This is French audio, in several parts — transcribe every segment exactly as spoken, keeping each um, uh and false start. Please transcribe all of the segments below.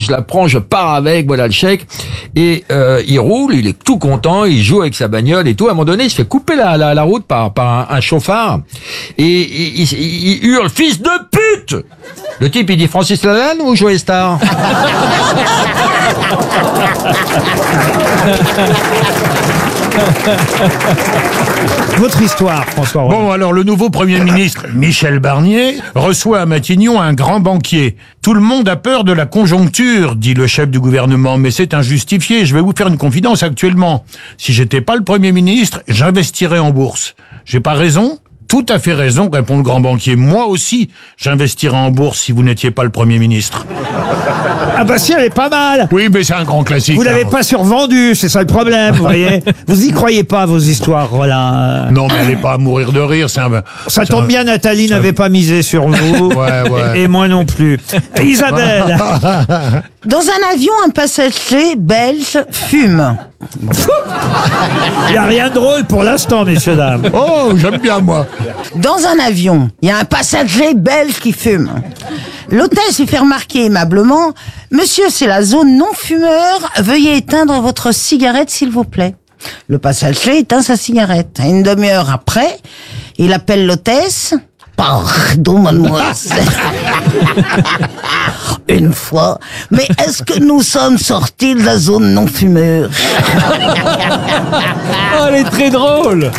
je la prends, je pars avec, voilà le chèque. Et euh, il roule, il est tout content, il joue avec sa bagnole et tout. À un moment donné, il se fait couper la, la, la route par, par un, un chauffard. Et il, il, il hurle, fils de pute! Le type, il dit Francis Lalanne ou Joey Star? Votre histoire, François Rollin. Bon, alors le nouveau Premier ministre, Michel Barnier, reçoit à Matignon un grand banquier. Tout le monde a peur de la conjoncture, dit le chef du gouvernement, mais c'est injustifié. Je vais vous faire une confidence actuellement. Si j'étais pas le Premier ministre, j'investirais en bourse. J'ai pas raison ? Tout à fait raison, répond le grand banquier. Moi aussi, j'investirais en bourse si vous n'étiez pas le Premier ministre. Ah bah si, elle est pas mal. Oui, mais c'est un grand classique. Vous l'avez hein. pas survendue, c'est ça le problème, vous voyez. Vous y croyez pas, vos histoires, Rollin. Non, mais elle est pas à mourir de rire, c'est un... Ça c'est tombe un- bien, Nathalie n'avait pas misé sur vous. Ouais, ouais. Et, et moi non plus. Isabelle. Dans un avion, un passager belge fume. Il n'y a rien de drôle pour l'instant, messieurs, dames. Oh, j'aime bien, moi. Dans un avion, il y a un passager belge qui fume. L'hôtesse lui fait remarquer aimablement « Monsieur, c'est la zone non-fumeur, veuillez éteindre votre cigarette s'il vous plaît. » Le passager éteint sa cigarette. Une demi-heure après, il appelle l'hôtesse « Pardon, mademoiselle. Une fois, mais est-ce que nous sommes sortis de la zone non-fumeur ?» Oh, elle est très drôle.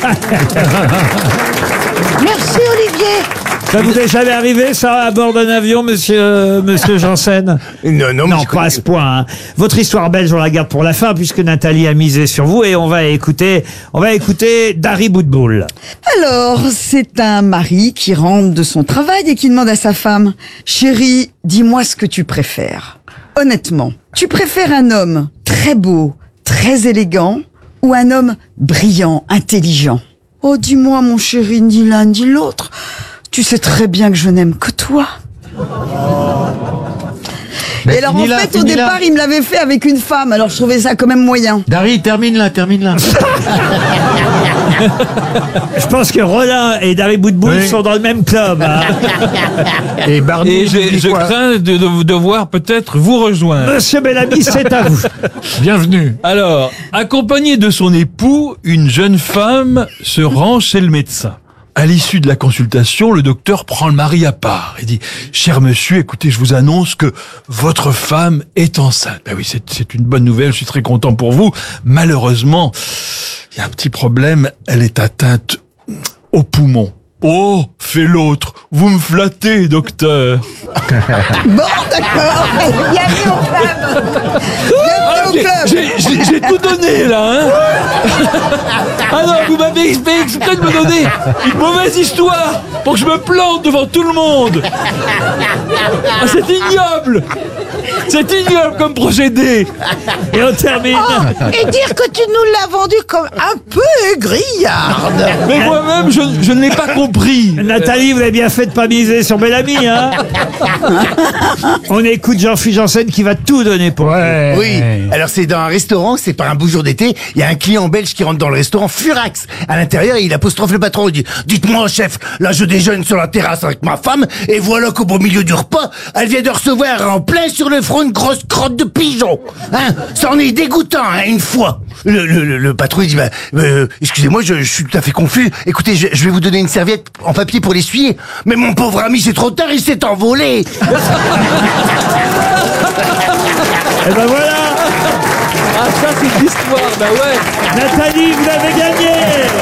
Merci Olivier. Ça vous est jamais arrivé, ça, à bord d'un avion, monsieur, monsieur Janssen? Non, non, mais Non, je pas à ce point. Hein. Votre histoire belge, on la garde pour la fin, puisque Nathalie a misé sur vous, et on va écouter, on va écouter Dari Boudboul. Alors, c'est un mari qui rentre de son travail et qui demande à sa femme « Chérie, dis-moi ce que tu préfères. Honnêtement, tu préfères un homme très beau, très élégant ou un homme brillant, intelligent ?»« Oh, dis-moi, mon chéri, ni l'un ni l'autre. Tu sais très bien que je n'aime que toi. » Mais Et alors, en finis-la, fait, au finis-la. départ, il me l'avait fait avec une femme, alors je trouvais ça quand même moyen. Dari, termine là, termine là. Je pense que Rollin et Dari Boudboul Oui. sont dans le même club. Hein. Et Barnier, Et je je, dis je quoi crains de, de devoir peut-être vous rejoindre. Monsieur Bellamy, c'est à vous. Bienvenue. Alors, accompagnée de son époux, une jeune femme se rend chez le médecin. À l'issue de la consultation, le docteur prend le mari à part et dit « Cher monsieur, écoutez, je vous annonce que votre femme est enceinte. » Ben oui, c'est, c'est une bonne nouvelle, je suis très content pour vous. Malheureusement, il y a un petit problème, elle est atteinte au poumon. Oh, fait l'autre, vous me flattez, docteur. Bon, d'accord. Bienvenue au club. Bienvenue au J'ai, club. j'ai- j'ai- j'ai tout donné, là, hein. Ah non, vous m'avez fait exprès de me donner une mauvaise histoire pour que je me plante devant tout le monde. Ah, c'est ignoble. C'est ignoble comme procédé. Et on termine. Et dire que tu nous l'as vendu comme un peu grillarde. Mais moi-même, je, je ne l'ai pas compris. Nathalie, vous avez bien fait de pas miser sur Bellamy, hein. On écoute Jean-Philippe Janssen qui va tout donner pour Ouais. Oui, alors c'est dans un restaurant, c'est par un beau jour d'été, il y a un client belge qui rentre dans le restaurant furax. À l'intérieur, il apostrophe le patron, il dit « Dites-moi, chef, là je déjeune sur la terrasse avec ma femme, et voilà qu'au beau milieu du repas, elle vient de recevoir en plein sur le front une grosse crotte de pigeon. Hein, ça en est dégoûtant, hein, une fois. » Le, le, le, le patron, il dit bah, euh, « Excusez-moi, je, je suis tout à fait confus. Écoutez, je, je vais vous donner une serviette en papier pour l'essuyer. » Mais mon pauvre ami, c'est trop tard, il s'est envolé. Et ben voilà. Ah, ça, c'est l'histoire, bah ouais. Nathalie, vous avez gagné.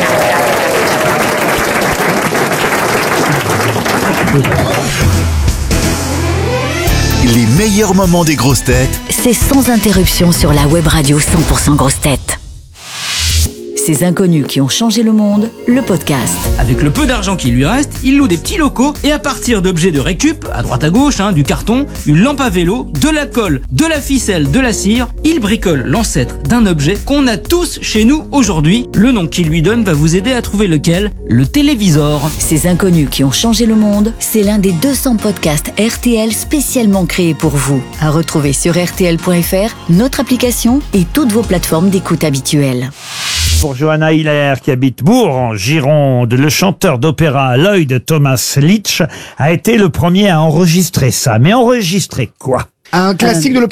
Les meilleurs moments des grosses têtes C'est sans interruption sur la web radio cent pour cent grosses têtes. Ces inconnus qui ont changé le monde, le podcast. Avec le peu d'argent qui lui reste, il loue des petits locaux et à partir d'objets de récup, à droite à gauche, hein, du carton, une lampe à vélo, de la colle, de la ficelle, de la cire, il bricole l'ancêtre d'un objet qu'on a tous chez nous aujourd'hui. Le nom qu'il lui donne va vous aider à trouver lequel, le télévisor. Ces inconnus qui ont changé le monde, c'est l'un des deux cents podcasts R T L spécialement créés pour vous. À retrouver sur R T L point F R, notre application et toutes vos plateformes d'écoute habituelles. Pour Johanna Hiller qui habite Bourg en Gironde, le chanteur d'opéra Lloyd Thomas Leach a été le premier à enregistrer ça. Mais enregistrer quoi ? Un classique de l'opéra ?